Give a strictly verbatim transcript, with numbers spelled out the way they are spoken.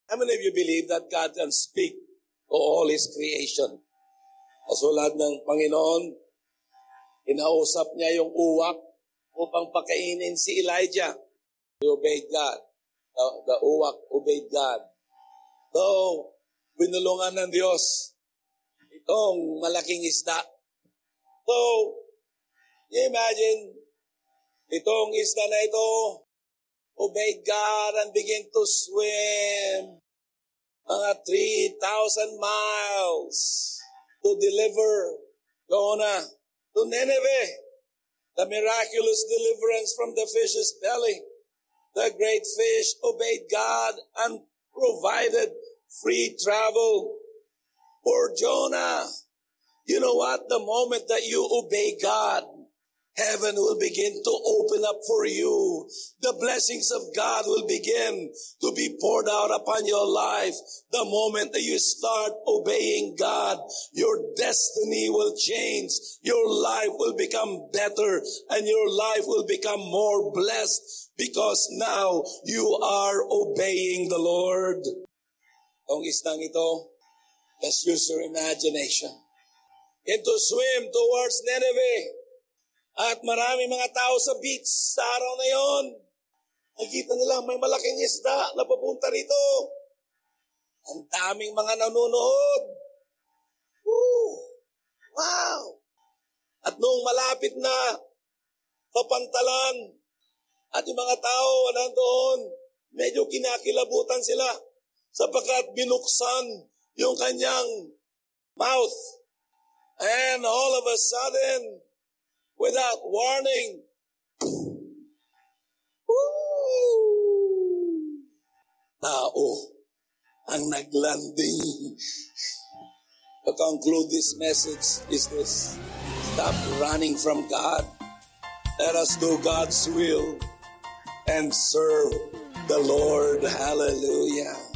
How many of you believe that God can speak to all His creation? Kasulad ng Panginoon, inausap niya yung uwak upang pakainin si Elijah. He obeyed God. The, the uwak obeyed God. So, binulungan ng Diyos itong malaking isda. So, you imagine, itong isda na ito, obeyed God and began to swim mga three thousand miles to deliver Jonah to Nineveh. The miraculous deliverance from the fish's belly. The great fish obeyed God and provided free travel for Jonah. You know what? The moment that you obey God, heaven will begin to open up for you. The blessings of God will begin to be poured out upon your life. The moment that you start obeying God, your destiny will change. Your life will become better and your life will become more blessed because now you are obeying the Lord. Ang isdang ito, let's use your imagination. And to swim towards Nineveh. At marami mga tao sa beach sa araw na yon. Nakita nila may malaking isda na papunta rito. Ang daming mga nanonood. Woo! Wow! At noong malapit na papantalan at yung mga tao nandoon, medyo kinakilabutan sila sapagkat binuksan yung kanyang mouth. And all of a sudden, without warning, woo! Tao ang naglanding. To conclude this message is this: stop running from God. Let us do God's will and serve the Lord. Hallelujah.